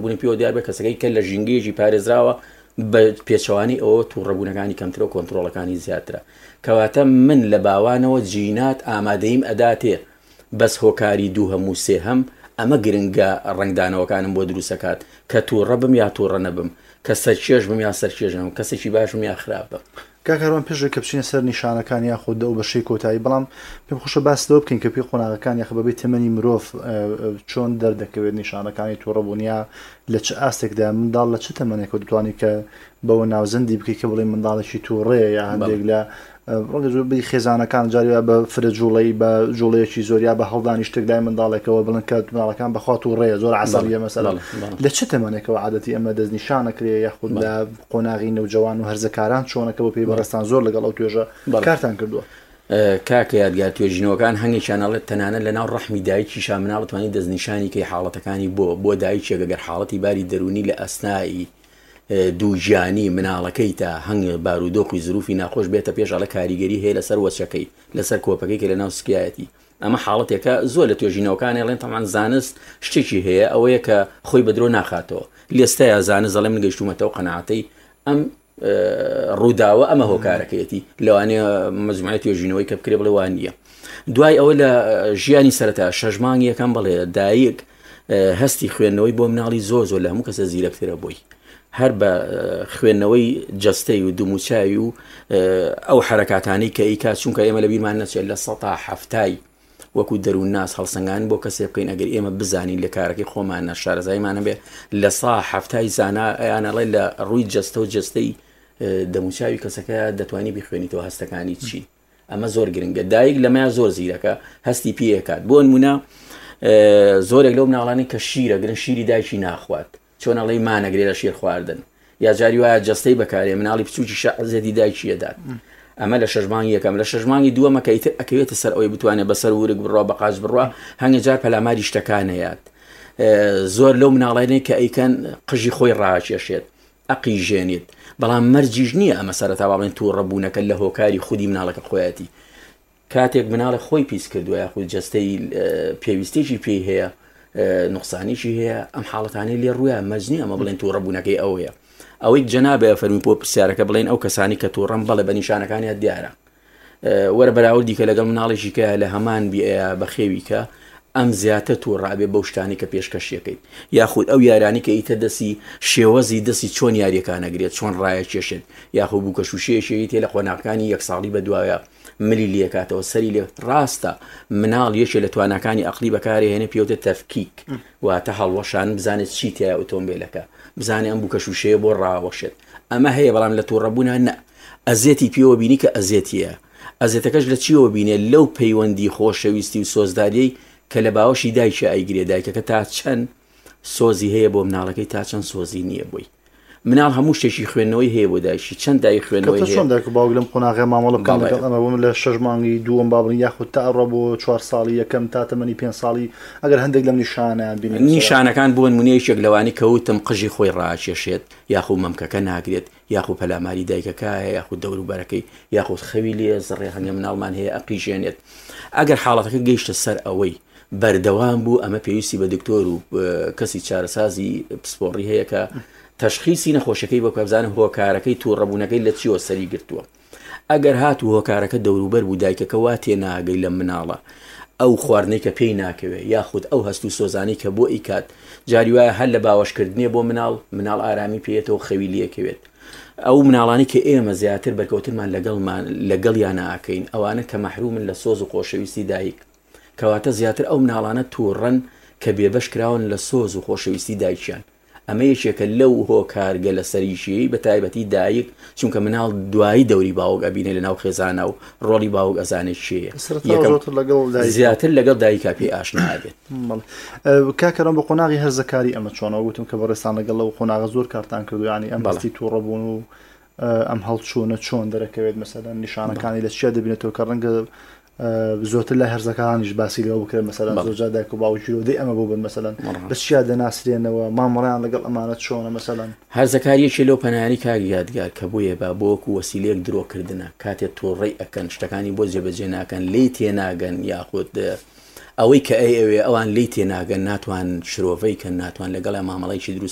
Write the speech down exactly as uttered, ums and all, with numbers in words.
تووڕەبوونی پێوە دیار بێ کەسەکەی کە لە ژینگەیەکی پارێزراوە بە پێچەوانی ئەوە تووڕەبوونەکانی کەمترە و کۆنتڕۆڵەکانی زیاترە. کەواتە من لە باوانەوە جینات ئامادەیم ئەداتێ بەس هۆکاری دوو هەموو سێ هەم ئەمە گرنگە ڕنگدانەوەکانم بۆ دروستەکات کە تووڕە بم یا تووڕە نەبم، کە سەرچێژ بم یا سەرچێژ نەبم، کەسێکی باشم یا خراپ بم. کاکەڕوان پێشێک کە بچینە سەر نیشانەکان یاخود ئەو بەشەی کۆتایی، بەڵام پێم خۆشە باستەوە بکەین کە پێی قۆناغەکان یاخ بەبێ تەمەنی مرۆڤ چۆن دەردەکەوێت نیشانەکانی تووڕەبوونیا لە چ ئاستێکدا منداڵ لە چ تەمەنێکەوە دەتوانێت کە بەوە ناوزەندی بکەیت کە بڵێ منداڵێکی تووڕەیە یا هەندێک لە ڕۆژبی خێزانەکان جاریوە بە فرە جوڵەی بە جوڵەیەکی زۆریا بە هەڵدانی شتێکدای منداڵێکەوە بڵن کە منداڵەکان بەخوا تووڕەیە زۆر عەسەبیە مەسەلا لە چ تەمەنێکەوە عادەتی ئەمە دەستنیشانەکرێ یاخود لە قۆناغی نەوجەوان و هەرزەکاران چۆنەکە بۆ پێی بەڕێستان زۆر لەگەڵ ئەو توێژە کارتان کردووە؟ کاکە یادگار توێژینەوەکان هەنگێکیانەڵێت تەنانەت لە ناو ڕەحمی دایکیشان مناڵ توانێت دەستنیشانی کەی حاڵەتەکانی بۆ بۆ دایکێک ئەگەر حاڵەتی باری دەرونی لە ئەسنایی دووژیانی مناڵەکەی تا هەنگ بارودۆخی زروفی ناخۆش بێتە پێشاڵە کاریگەری هەیە لەسەر وەچەکەی لەسەر کۆپەکەی کە لە ناو سکایەتی. ئەمە حاڵەتێکە زۆر لە توێژینەوەکان ئەڵێن تەمان زانست شتێکی هەیە ئەوەیە کە خۆی بەدرۆ ناخاتەوە. لێستەیە زانست دەڵێ من گەیشتومەتەوە قەناعەتەی ئەم ڕووداوە ئەمە هۆکارەکەیەتی لەوانەیە مەجموعەی توێژینەوەی کە بکرێ بڵێ وان نییە. دوای ئەوە لە ژیانی سەرەتا شەش مانگی یەکەم بڵێ دایک هەستی خوێندنەوەی بۆ مناڵی زۆر زۆر لە هەموو کەسە زیرەکترە بووی، هەر بە خوێندنەوەی جەستەی و دووموچای و ئەو حرەکاتانەی کە ئیکات چونکە ئێمە لە بیرمان نەچێت لە سەد تا هەفتای وەکو دەروون ناس هەڵسەنگان بۆ کەسێ بکەین ئەگەر ئێمە بزانین لە کارەکەی خۆمانە شارەزایمانە بێ لە سا هەفتای زانا یانەڵێ لە ڕووی جەستە و جەستەی دەموچاوی کەسەکە دەتوانی بیخوێنیتەوە هەستەکانی چی. ئەمە زۆر گرنگە. دایک لەمەیە زۆر زیرەکە هەستی پێکات. بۆ نمونە زۆرێک لەو مناڵانی کە شیرە گرن شیری دایکی ناخوات چۆن ئەڵێ مانەگرێ لە شیر خواردن یا جاری وایە جەستەی بەکارێ مناڵی بچووکی شەعزێتی دایکی دەدات. ئەمە لە شەش مانگی یەکەم. لە شەش مانگی دووەمە کە ئیتر ئەکەوێتە سەر ئەوەی بتوانێت بەسەر ورگ بڕوا بە قاچ بڕوا هەنگە جار پەلاماری شتەکان هەیەات. زۆر لەو مناڵانەی کە ئەیکەن قژی خۆی ڕاکێشێت ئەقیژێنێت، بەڵام مەرجیش نییە ئەمە سەرەتا باڵێن تووڕەبوونەکە لە هۆکاری خودی مناڵەکە خۆیەتی. کاتێک مناڵە خۆی پیس کردووە یاخود جەستەی پێویستێکی پێی هەیە نقصانیشی هەیە ئەم حاڵەتانەی لێ ڕوویە مەجنی ئەمە بڵێن تووڕەبوونەکەی ئەوەیە. ئەوەی جەنابێ فەرمی بۆ پرسیارەکە بڵێن ئەو کەسانی کە تووڕەن بەڵێ بە نیشانەکانیان دیارە وەرە بەراوردی کە لەگەڵ مناڵێکی کە لە هەمان بیئەیە بەخێوی کە ئەم زیاتر تووڕابێ بەو شتانی کە پێشکەشیەکەیت یاخود ئەو یارانی کە ئیتە دەسی شێوەزی دەسی چۆن یاریەکانەگرێت چۆن ڕایە کێشێت یاخود بوو کەشوشەیەشی تێ لە خۆناغەکانی یەک ساڵی بەدوایە ملی لێکاتەوە سەری لێ ڕاستە مناڵ یەکێ لە تواناکانی ئەقلی بەکارهێنێ پێوتە تەفکیک واتە هەڵوەشان بزانێت چی تایە ئۆتۆمبیلەکە بزانێ ئەم بوو کەشوشەیە بۆ ڕاوەشێت. ئەمە هەیە بەڵام لە تووڕەبوونە نە ئەزێتی پێوە بینی کە ئەزێتیە. ئەزێتەکەش لە چیەوە بینێت لەو پەیوەندی خۆشەویستی و سۆزداریەی کە لە باوەشی دایکە ئەیگرێ دایکەکە تا چەند سۆزی هەیە بۆ مناڵەکەی تا چەند سۆزی نییە بووی. مناڵ هەموو شتێکی خوێندنەوەی هەیە بۆ دایکی چەند دای خوێندنەوەی هەیە. چۆن دایک و باوک لەم قۆناغی مامەڵە بکەن لەگەڵ ئەمە بۆ من لە شەش مانگی دووەم با بڵین یاخود تا ئەڕۆ بۆ چوار ساڵی یەکەم تا تەمەنی پێنج ساڵی ئەگەر هەندێک لەم نیشانەیان بینین نیشانەکان بۆ نمونەیەکێک لەوانی کەوتم قژی خۆی ڕاکێشێت یاخود مەمکەکە ناگرێت یاخود پەلاماری دایکەکە هەیە یاخود دەوروبەرەکەی یاخود خەوی لێ زڕێ هەنگە مناڵمان هەیە ئەقیژێنێت. ئەگەر حاڵەتەکە گەیشتە سەر ئەوەی بەردەوام بوو ئەمە پێویستی بە دکتۆر و کەسی چارەسازی پسپۆڕی هەیە کە تەشخیصی نەخۆشەکەی بۆ بزانن هۆکارەکەی تووڕەبوونەکەی لە چیەوە سەری گرتووە. ئەگەر هاتو هۆکارەکە دەوروبەر بوو دایکەکە وا تێناگەی لە مناڵە ئەو خواردنەی کە پێی ناکەوێت یاخود ئەو هەست و سۆزانەی کە بۆ ئیکات جاری وایە هەر لە باوەشکردنیە بۆ مناڵ مناڵ ئارامی پێێتەوە خەوی لەکەوێت. ئەو مناڵانی کە ئێمە زیاتر بەرکەوتنمان لەگەڵمان لەگەڵیان ناکەین ئەوانە کە مەحرومن لە سۆز و خۆشەویستی دایک کەواتە زیاتر ئەو مناڵانە تووڕەن کە بێبەش کراون لە سۆز و خۆشەویستی دایکیان. ئەمە یەکێکە لەو هۆکارگە لە سەریشی بە تایبەتی دایک چونکە مناڵ دوایی دەوری باوک ئەبینێ لە ناو خێزانە و ڕۆڵی باوک ئەزانێت چیە زیاتر لەگەڵ دایکا پێی ئاشنا بێت. کاکەڕم بە قۆناغی هەرزەکاری ئەمە چۆنەوە گوتم کە بەڕێستان لەگەڵ ئەو قۆناغە زۆر کارتان کردو ینی ئەم بەستی تووڕەبوون و ئەم هەڵچوونە چۆن دەرەکەوێت مەسەلەن نیشانەکانی لە چیا دەبینێتەوە کە ڕەنگە زۆرتر لە هەرزەکانیش باسی لەوە بکرێت مەسەلەن زۆرجار دایک و باوکی ئەمە بۆ بن مەسەلەن بە چیا دەناسرێنەوە مامەڵیان لەگەڵ ئەمانە چۆنە مەسەلەن هەرزەکاریەکی لەو پەنایانی کاری یادگار کە بۆیە با بۆ وەکو وەسیلەیەک درۆکردنە کاتێک تووڕەی ئەکەن شتەکانی بۆ جێبەجێ ناکەن لی تێناگەن یاخود ئەوەی کە ئەی ئەوێ ئەوان لی تێناگەن ناتوان شرۆڤەی کە ناتوان لەگەڵ مامەڵەیەکی دروست